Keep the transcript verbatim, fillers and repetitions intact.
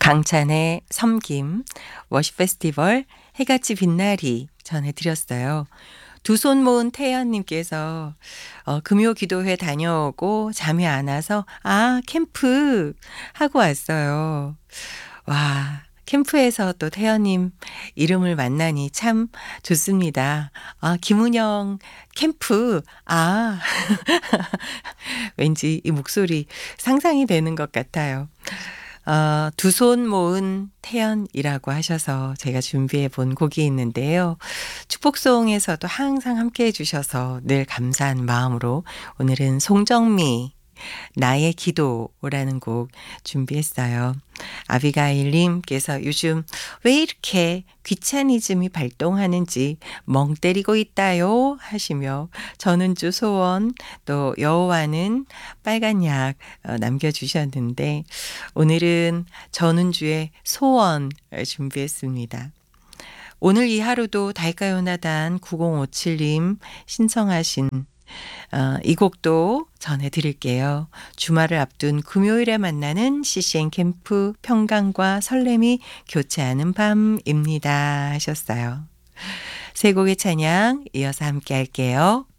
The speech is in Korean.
강찬의 섬김 워십 페스티벌 해같이 빛나리 전해드렸어요. 두 손 모은 태연님께서 어, 금요 기도회 다녀오고 잠이 안 와서 아 캠프 하고 왔어요. 와 캠프에서 또 태연님 이름을 만나니 참 좋습니다. 아 김은영 캠프 아 왠지 이 목소리 상상이 되는 것 같아요. 어, 두 손 모은 태연이라고 하셔서 제가 준비해 본 곡이 있는데요. 축복송에서도 항상 함께 해주셔서 늘 감사한 마음으로 오늘은 송정미 나의 기도라는 곡 준비했어요. 아비가일님께서 요즘 왜 이렇게 귀차니즘이 발동하는지 멍 때리고 있다요 하시며 전은주 소원 또 여호와는 빨간 약 어, 남겨주셨는데 오늘은 전은주의 소원 준비했습니다. 오늘 이 하루도 달가요나단 구공오칠님 신청하신 어, 이 곡도 전해드릴게요. 주말을 앞둔 금요일에 만나는 씨씨엔 캠프 평강과 설렘이 교차하는 밤입니다 하셨어요. 세 곡의 찬양 이어서 함께 할게요.